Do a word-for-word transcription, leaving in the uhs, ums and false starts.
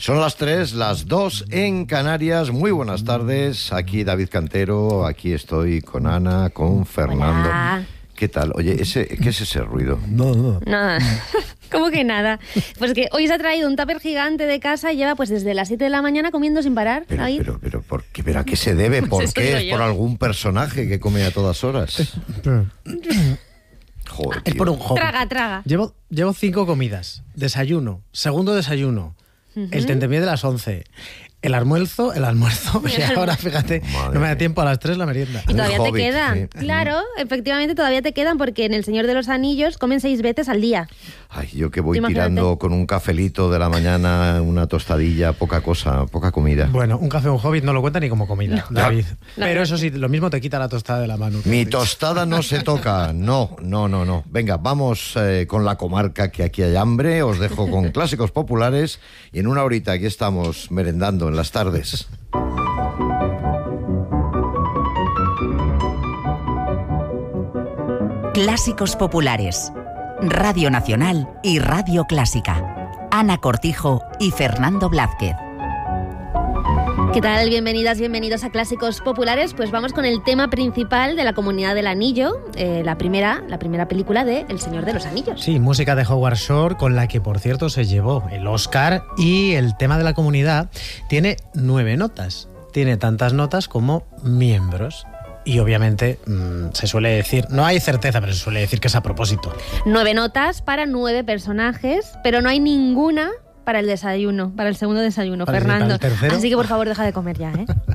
Son las tres, las dos en Canarias. Muy buenas tardes. Aquí David Cantero, aquí estoy con Ana, con Fernando. Hola. ¿Qué tal? Oye, ese, ¿qué es ese ruido? No, no. Nada. ¿Cómo que nada? Pues que hoy se ha traído un tupper gigante de casa y lleva pues desde las siete de la mañana comiendo sin parar. Pero, ahí. pero, pero, ¿por qué? ¿Pero a qué se debe? ¿Por Eso qué? digo ¿Es yo. por algún personaje que come a todas horas? Joder, Es tío. por un hobby. Traga, traga. Llevo, llevo cinco comidas. Desayuno, segundo desayuno, el tentempié de las once, el almuerzo, el almuerzo. Y ahora, fíjate, Madre no me da mía. tiempo a las tres la merienda. Y Un todavía te hobbit, quedan. sí. Claro, efectivamente todavía te quedan porque en El Señor de los Anillos comen seis veces al día. Ay, yo que voy Imagínate. tirando con un cafelito de la mañana, una tostadilla, poca cosa, poca comida. Bueno, un café, un hobbit no lo cuenta ni como comida, David. No. Pero eso sí, lo mismo te quita la tostada de la mano. Mi tostada no se toca, no, no, no, no. Venga, vamos eh, con la comarca, que aquí hay hambre. Os dejo con clásicos populares y en una horita aquí estamos merendando en las tardes. Clásicos populares. Radio Nacional y Radio Clásica. Ana Cortijo y Fernando Blázquez. ¿Qué tal? Bienvenidas, bienvenidos a Clásicos Populares. Pues vamos con el tema principal de La Comunidad del Anillo, eh, la primera, la primera película de El Señor de los Anillos. Sí, música de Howard Shore, con la que, por cierto, se llevó el Oscar. Y el tema de la comunidad tiene nueve notas. Tiene tantas notas como miembros. Y obviamente mmm, se suele decir, no hay certeza, pero se suele decir que es a propósito. Nueve notas para nueve personajes, pero no hay ninguna para el desayuno, para el segundo desayuno, Para el- Fernando. para el tercero. Así que por favor deja de comer ya, ¿eh?